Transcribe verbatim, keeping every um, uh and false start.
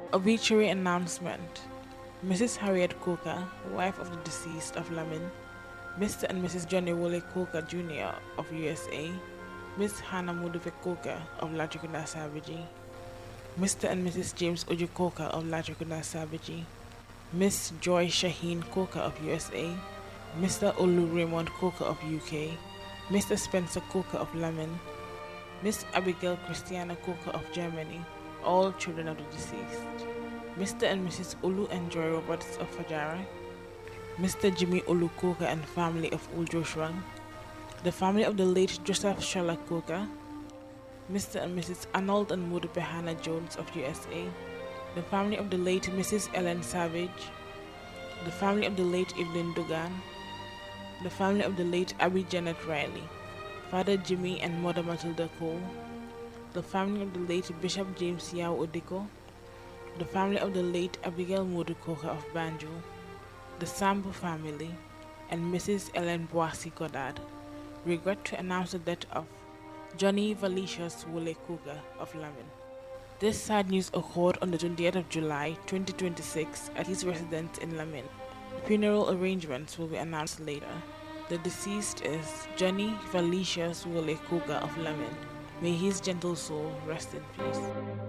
Obituary announcement. Missus Harriet Coker, wife of the deceased of Lamin. Mister and Missus Johnny Wole Coker Junior of U S A. Miss Hannah Muduve Coker of Latrikunda Savage. Mister and Missus James Oju Coker of Latrikunda Savage. Miss Joy Shaheen Coker of U S A. Mister Olu Raymond Coker of U K. Mister Spencer Coker of Lamin. Miss Abigail Christiana Coker of Germany, all children of the deceased. Mister and Missus Olu and Joy Roberts of Fajara. Mister Jimmy Olu Coker and family of Old Joshua. The family of the late Joseph Sherlock Coker. Mister and Missus Arnold and Mudupe Hannah Jones of U S A. The family of the late Missus Ellen Savage. The family of the late Evelyn Dugan. The family of the late Abby Janet Riley. Father Jimmy and Mother Matilda Cole. The family of the late Bishop James Yao Odiko. The family of the late Abigail Modu Coker of Banjo. The Sambu family, and Missus Ellen Boissy Goddard regret to announce the death of Johnny Valicious Wole Coker of Lamin. This sad news occurred on the twentieth of July twenty twenty-six at his residence in Lamin. Funeral arrangements will be announced later. The deceased is Johnny Valicious Wole Coker of Lamin. May his gentle soul rest in peace.